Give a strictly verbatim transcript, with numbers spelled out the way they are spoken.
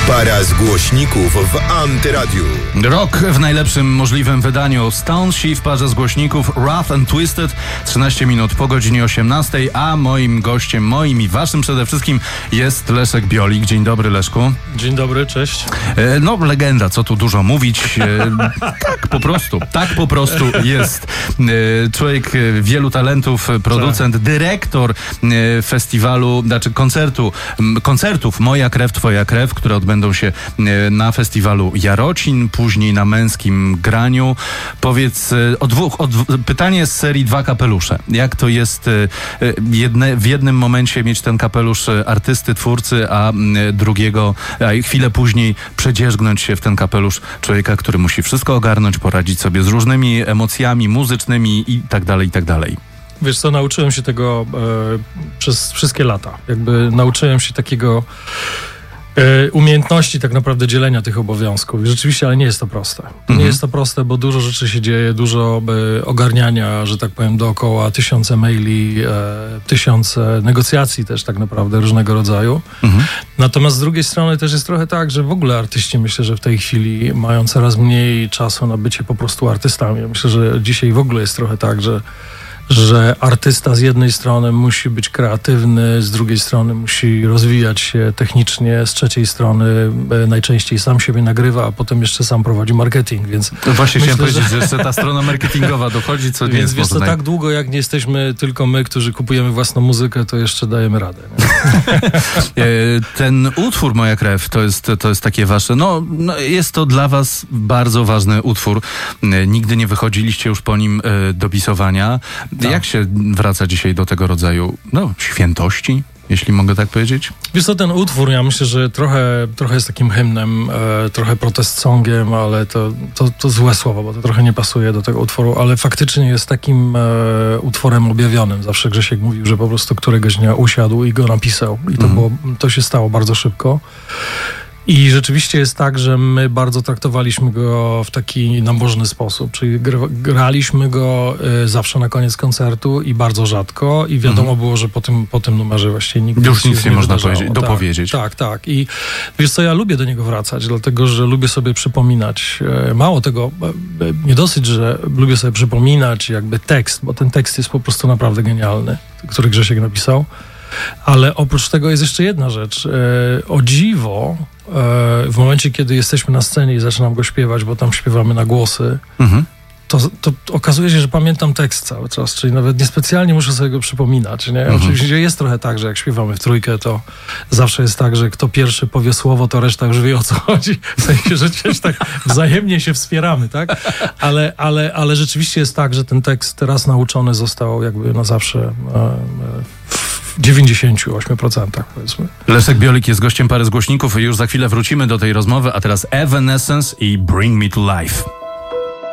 Para z głośników w Antyradiu. Rock w najlepszym możliwym wydaniu. Stonesi w parze z głośników Rough and Twisted. trzynaście minut po godzinie osiemnastej, a moim gościem, moim i waszym przede wszystkim jest Leszek Biolik. Dzień dobry, Leszku. Dzień dobry, cześć. E, no, legenda, co tu dużo mówić. E, tak po prostu, tak po prostu jest. E, człowiek wielu talentów, producent, tak. dyrektor e, festiwalu, znaczy koncertu, koncertów Moja krew, twoja krew, które odbędą się na festiwalu Jarocin, później na Męskim Graniu. Powiedz o dwóch, o dw- pytanie z serii Dwa kapelusze. Jak to jest jedne, w jednym momencie mieć ten kapelusz artysty, twórcy, a drugiego, a chwilę później przedzierzgnąć się w ten kapelusz człowieka, który musi wszystko ogarnąć, poradzić sobie z różnymi emocjami muzycznymi i tak dalej, i tak dalej. Wiesz co, nauczyłem się tego e, przez wszystkie lata. Jakby nauczyłem się takiego e, umiejętności tak naprawdę dzielenia tych obowiązków. I rzeczywiście, ale nie jest to proste. Mhm. Nie jest to proste, bo dużo rzeczy się dzieje, dużo e, ogarniania, że tak powiem, dookoła, tysiące maili, e, tysiące negocjacji też tak naprawdę różnego rodzaju. Mhm. Natomiast z drugiej strony też jest trochę tak, że w ogóle artyści, myślę, że w tej chwili mają coraz mniej czasu na bycie po prostu artystami. Myślę, że dzisiaj w ogóle jest trochę tak, że że artysta z jednej strony musi być kreatywny, z drugiej strony musi rozwijać się technicznie, z trzeciej strony e, najczęściej sam siebie nagrywa, a potem jeszcze sam prowadzi marketing, więc... To właśnie myślę, chciałem że... powiedzieć, że jeszcze ta strona marketingowa dochodzi, co nie więc jest wiesz, to naj... tak długo, jak nie jesteśmy tylko my, którzy kupujemy własną muzykę, to jeszcze dajemy radę. Ten utwór Moja krew, to jest, to jest takie wasze, no, no jest to dla was bardzo ważny utwór. Nigdy nie wychodziliście już po nim e, do bisowania. Tak. Jak się wraca dzisiaj do tego rodzaju, no, świętości, jeśli mogę tak powiedzieć? Wiesz co, ten utwór, ja myślę, że trochę, trochę jest takim hymnem, e, trochę protest songiem, ale to, to, to złe słowo, bo to trochę nie pasuje do tego utworu, ale faktycznie jest takim e, utworem objawionym. Zawsze Grzesiek mówił, że po prostu któregoś dnia usiadł i go napisał. I to, mm. było, to się stało bardzo szybko. I rzeczywiście jest tak, że my bardzo traktowaliśmy go w taki nabożny sposób, czyli graliśmy go y, zawsze na koniec koncertu i bardzo rzadko i wiadomo mhm. było, że po tym, po tym numerze właściwie nigdy już nic nie, nie można wydarzało. powiedzieć, dopowiedzieć. Tak, tak, tak. I wiesz co, ja lubię do niego wracać, dlatego, że lubię sobie przypominać. E, mało tego, e, nie dosyć, że lubię sobie przypominać jakby tekst, bo ten tekst jest po prostu naprawdę genialny, który Grzesiek napisał. Ale oprócz tego jest jeszcze jedna rzecz. E, o dziwo, e, w momencie, kiedy jesteśmy na scenie i zaczynam go śpiewać, bo tam śpiewamy na głosy, mhm. to, to okazuje się, że pamiętam tekst cały czas, czyli nawet niespecjalnie muszę sobie go przypominać. Nie? Mhm. Oczywiście jest trochę tak, że jak śpiewamy w trójkę, to zawsze jest tak, że kto pierwszy powie słowo, to reszta już wie, o co chodzi. W sensie, że przecież tak wzajemnie się wspieramy, tak? Ale, ale, ale rzeczywiście jest tak, że ten tekst raz nauczony został jakby na zawsze e, e, w dziewięćdziesiąt osiem procent, powiedzmy. Leszek Biolik jest gościem Pary z głośników i już za chwilę wrócimy do tej rozmowy, a teraz Evanescence i Bring Me to Life.